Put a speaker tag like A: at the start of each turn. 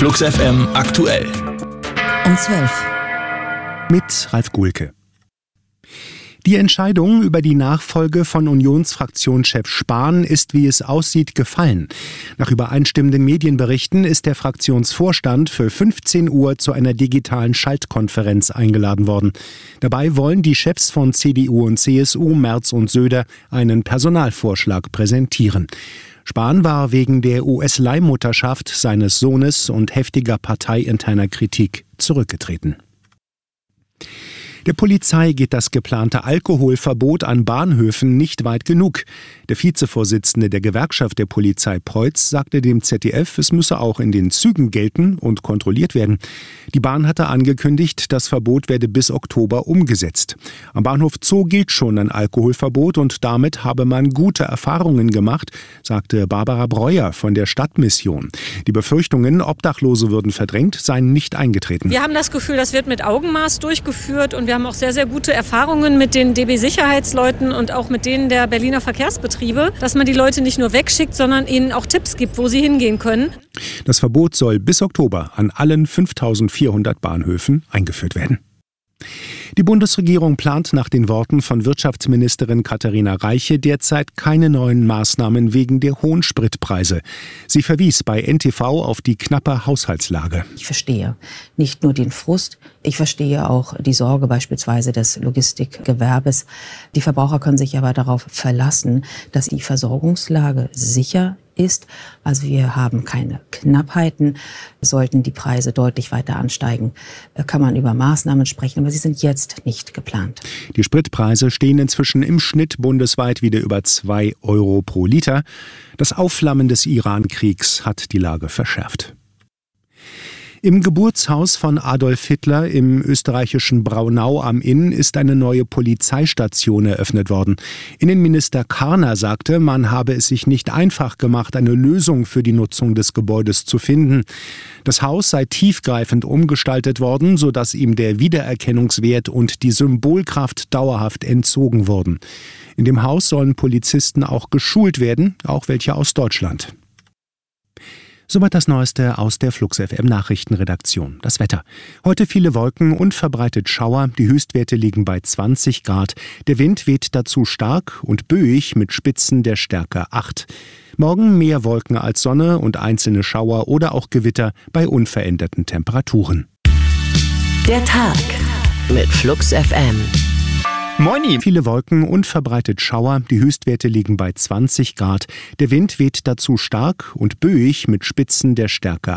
A: Flux FM aktuell.
B: Um 12.
C: Mit Ralf Guhlke. Die Entscheidung über die Nachfolge von Unionsfraktionschef Spahn ist, wie es aussieht, gefallen. Nach übereinstimmenden Medienberichten ist der Fraktionsvorstand für 15 Uhr zu einer digitalen Schaltkonferenz eingeladen worden. Dabei wollen die Chefs von CDU und CSU, Merz und Söder, einen Personalvorschlag präsentieren. Spahn war wegen der US-Leihmutterschaft seines Sohnes und heftiger parteiinterner Kritik zurückgetreten. Der Polizei geht das geplante Alkoholverbot an Bahnhöfen nicht weit genug. Der Vizevorsitzende der Gewerkschaft der Polizei, Preutz, sagte dem ZDF, es müsse auch in den Zügen gelten und kontrolliert werden. Die Bahn hatte angekündigt, das Verbot werde bis Oktober umgesetzt. Am Bahnhof Zoo gilt schon ein Alkoholverbot und damit habe man gute Erfahrungen gemacht, sagte Barbara Breuer von der Stadtmission. Die Befürchtungen, Obdachlose würden verdrängt, seien nicht eingetreten.
D: Wir haben das Gefühl, das wird mit Augenmaß durchgeführt und wir haben auch sehr, sehr gute Erfahrungen mit den DB-Sicherheitsleuten und auch mit denen der Berliner Verkehrsbetriebe, dass man die Leute nicht nur wegschickt, sondern ihnen auch Tipps gibt, wo sie hingehen können.
C: Das Verbot soll bis Oktober an allen 5.400 Bahnhöfen eingeführt werden. Die Bundesregierung plant nach den Worten von Wirtschaftsministerin Katharina Reiche derzeit keine neuen Maßnahmen wegen der hohen Spritpreise. Sie verwies bei NTV auf die knappe Haushaltslage.
B: Ich verstehe nicht nur den Frust, ich verstehe auch die Sorge beispielsweise des Logistikgewerbes. Die Verbraucher können sich aber darauf verlassen, dass die Versorgungslage sicher ist. Also wir haben keine Knappheiten. Sollten die Preise deutlich weiter ansteigen, kann man über Maßnahmen sprechen, aber sie sind jetzt nicht geplant.
C: Die Spritpreise stehen inzwischen im Schnitt bundesweit wieder über 2 Euro pro Liter. Das Aufflammen des Iran-Kriegs hat die Lage verschärft. Im Geburtshaus von Adolf Hitler im österreichischen Braunau am Inn ist eine neue Polizeistation eröffnet worden. Innenminister Karner sagte, man habe es sich nicht einfach gemacht, eine Lösung für die Nutzung des Gebäudes zu finden. Das Haus sei tiefgreifend umgestaltet worden, sodass ihm der Wiedererkennungswert und die Symbolkraft dauerhaft entzogen wurden. In dem Haus sollen Polizisten auch geschult werden, auch welche aus Deutschland. Soweit das Neueste aus der Flux FM Nachrichtenredaktion. Das Wetter. Heute viele Wolken und verbreitet Schauer. Die Höchstwerte liegen bei 20 Grad. Der Wind weht dazu stark und böig mit Spitzen der Stärke 8. Morgen mehr Wolken als Sonne und einzelne Schauer oder auch Gewitter bei unveränderten Temperaturen.
E: Der Tag mit Flux FM.
C: Moini! Viele Wolken und verbreitet Schauer. Die Höchstwerte liegen bei 20 Grad. Der Wind weht dazu stark und böig mit Spitzen der Stärke